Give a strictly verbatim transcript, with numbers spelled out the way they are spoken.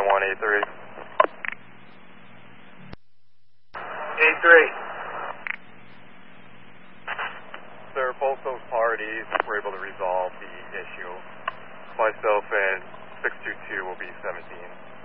one eight three. eight three. Sir, both those parties were able to resolve the issue. Myself and six two two will be seventeen.